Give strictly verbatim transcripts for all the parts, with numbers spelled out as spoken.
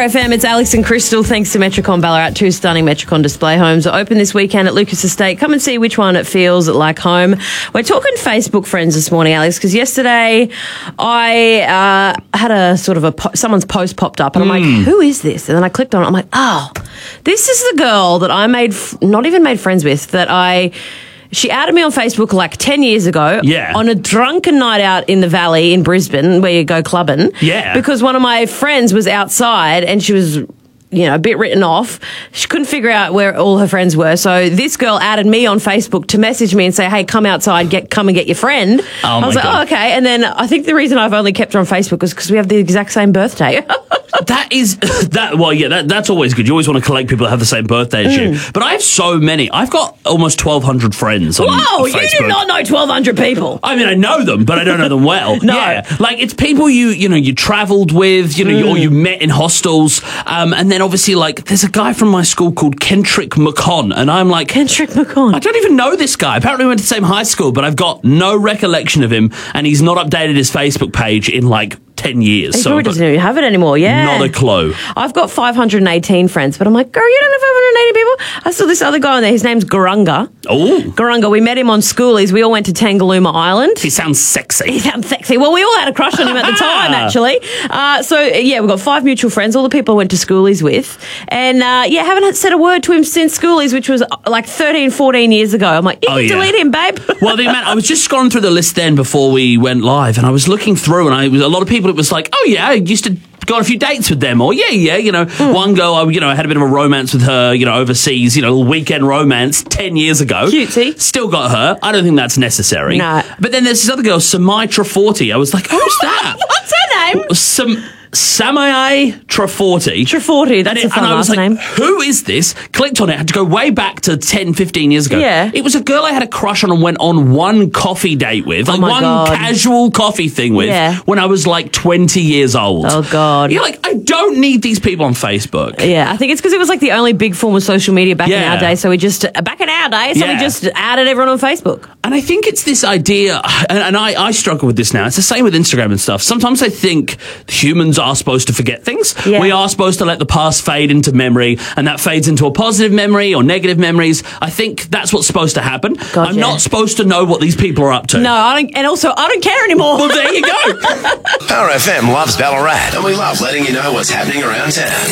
F M, it's Alex and Crystal. Thanks to Metricon Ballarat. Two stunning Metricon display homes are open this weekend at Lucas Estate. Come and see which one it feels like home. We're talking Facebook friends this morning, Alex, because yesterday I uh, had a sort of a po- someone's post popped up, and I'm Mm. like, who is this? And then I clicked on it. I'm like, oh, this is the girl that I made, f- not even made friends with, that I... She added me on Facebook like ten years ago Yeah. on a drunken night out in the Valley in Brisbane where you go clubbing. Yeah. Because one of my friends was outside and she was, you know, a bit written off. She couldn't figure out where all her friends were. So this girl added me on Facebook to message me and say, hey, come outside, get come and get your friend. Oh, I was my like, God. oh, okay. And then I think the reason I've only kept her on Facebook was because we have the exact same birthday. That is that. Well, yeah, that, that's always good. You always want to collect people that have the same birthday as you. But I have so many. I've got almost twelve hundred friends on Whoa, Facebook. you do not know twelve hundred people. I mean, I know them, but I don't know them well. No. Yeah, like it's people you you know you travelled with, you know, you, or you met in hostels, um, and then obviously like there's a guy from my school called Kentrick McCon, and I'm like Kentrick McCon. I don't even know this guy. Apparently, we went to the same high school, but I've got no recollection of him, and he's not updated his Facebook page in like ten years. He so probably I've got doesn't even have it anymore, yeah. not a clue. I've got five hundred eighteen friends, but I'm like, girl, you don't have five hundred eighty people? I saw this other guy on there. His name's Garunga. Oh, Garunga, we met him on schoolies. We all went to Tangalooma Island. he sounds sexy. He sounds sexy. Well, we all had a crush on him at the time, actually. Uh, so, yeah, we've got five mutual friends, all the people I went to schoolies with. And, uh, yeah, haven't had- said a word to him since schoolies, which was uh, like thirteen, fourteen years ago. I'm like, you Oh, can yeah. delete him, babe. Well, the amount, I was just scrolling through the list then before we went live, and I was looking through, and I was a lot of people. It was like, oh yeah, I used to go on a few dates with them, or yeah, yeah, you know, one girl, I, you know, I had a bit of a romance with her, you know, overseas, you know, weekend romance ten years ago. Cutesy. Still got her. I don't think that's necessary. No. But then there's this other girl, Samai Traforti. I was like, who's that? What's her name? Some. Samai Traforti. Traforti, that's and, a fun and I was last like, name. who is this? Clicked on it, had to go way back to ten, fifteen years ago. Yeah. It was a girl I had a crush on and went on one coffee date with, like my one God. casual coffee thing with, Yeah. when I was like twenty years old. Oh, God. You're like, I don't need these people on Facebook. Yeah, I think it's because it was like the only big form of social media back in Yeah. our day. So we just, uh, back in our day, so Yeah. we just added everyone on Facebook. And I think it's this idea, and, and I, I struggle with this now. It's the same with Instagram and stuff. Sometimes I think humans are supposed to forget things. Yeah. We are supposed to let the past fade into memory, and that fades into a positive memory or negative memories. I think that's what's supposed to happen. God, I'm yeah. not supposed to know what these people are up to. No, I don't, and also, I don't care anymore. Well, there you go. Power F M loves Ballarat, and we love letting you know what's happening around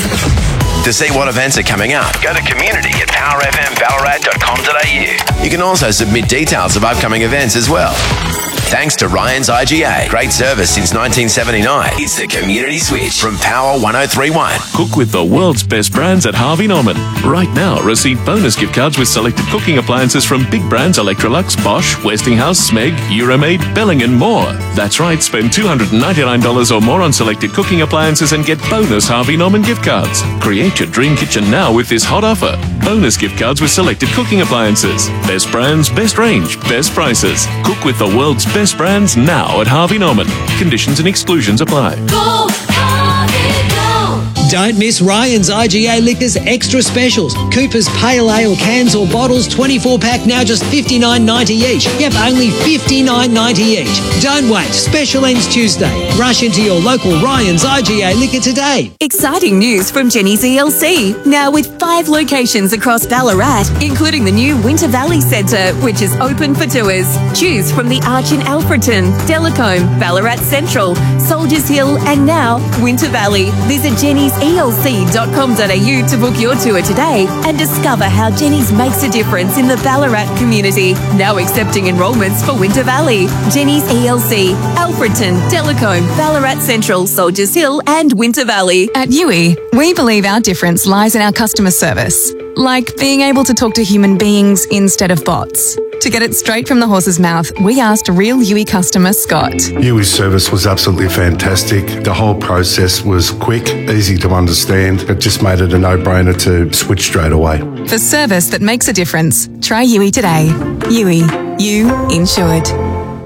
town. To see what events are coming up, go to community at power f m ballarat dot com dot a u. You can also submit details of upcoming events as well. Thanks to Ryan's I G A. Great service since nineteen seventy-nine. It's the Community Switch from Power one oh three point one. Cook with the world's best brands at Harvey Norman. Right now, receive bonus gift cards with selected cooking appliances from big brands Electrolux, Bosch, Westinghouse, Smeg, Euromaid, Belling and more. That's right, spend two hundred ninety-nine dollars or more on selected cooking appliances and get bonus Harvey Norman gift cards. Create your dream kitchen now with this hot offer. Bonus gift cards with selected cooking appliances. Best brands, best range, best prices. Cook with the world's best brands now at Harvey Norman. Conditions and exclusions apply. Go, Harvey, go! Don't miss Ryan's I G A Liquors extra specials. Cooper's Pale Ale cans or bottles, twenty-four pack, now just fifty-nine ninety each. Yep, only fifty-nine ninety each. Don't wait. Special ends Tuesday. Rush into your local Ryan's I G A Liquor today. Exciting news from Jenny's E L C. Now with five locations across Ballarat, including the new Winter Valley Centre, which is open for tours. Choose from the Arch in Alfreton, Delacombe, Ballarat Central, Soldiers Hill, and now Winter Valley. Visit jennies e l c dot com dot a u to book your tour today and discover how Jenny's makes a difference in the Ballarat community. Now accepting enrolments for Winter Valley. Jenny's E L C, Alfreton, Delacombe, Ballarat Central, Soldiers Hill, and Winter Valley. At U I, we believe our difference lies in our customer service, like being able to talk to human beings instead of bots. To get it straight from the horse's mouth, we asked real U I customer Scott. U I's service was absolutely fantastic. The whole process was quick, easy to understand. It just made it a no-brainer to switch straight away. For service that makes a difference, try U I today. U I, you insured.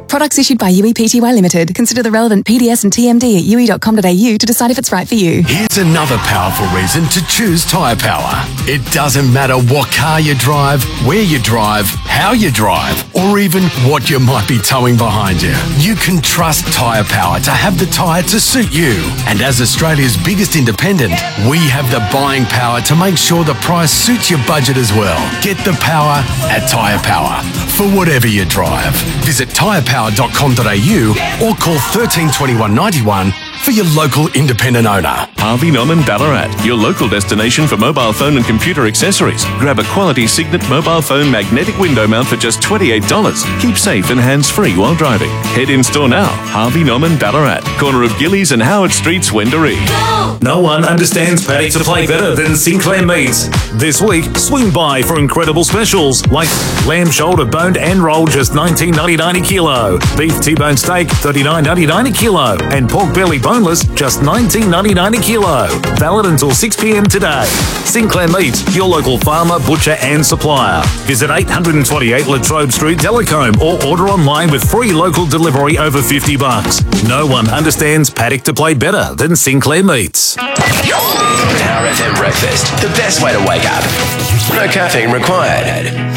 Products issued by U E P T Y Limited. Consider the relevant P D S and T M D at u e dot com dot a u to decide if it's right for you. Here's another powerful reason to choose Tyre Power. It doesn't matter what car you drive, where you drive, how you drive, or even what you might be towing behind you. You can trust Tyre Power to have the tyre to suit you. And as Australia's biggest independent, we have the buying power to make sure the price suits your budget as well. Get the power at Tyre Power for whatever you drive. Visit tyre power dot com dot a u or call thirteen twenty-one ninety-one for your local independent owner. Harvey Norman Ballarat, your local destination for mobile phone and computer accessories. Grab a quality Signet mobile phone magnetic window mount for just twenty-eight dollars. Keep safe and hands-free while driving. Head in store now. Harvey Norman Ballarat, corner of Gillies and Howard Streets, Wendouree. No one understands paddock to play better than Sinclair Meats. This week, swing by for incredible specials like lamb shoulder boned and rolled just nineteen ninety-nine a kilo, beef T-bone steak thirty-nine ninety-nine a kilo, and pork belly boneless just nineteen ninety-nine a kilo. Valid until six p m today. Sinclair Meats, your local farmer, butcher and supplier. Visit eight twenty-eight Latrobe Street, Telecombe, or order online with free local delivery over fifty bucks. No one understands paddock to play better than Sinclair Meats. Power F M Breakfast, the best way to wake up. No caffeine required.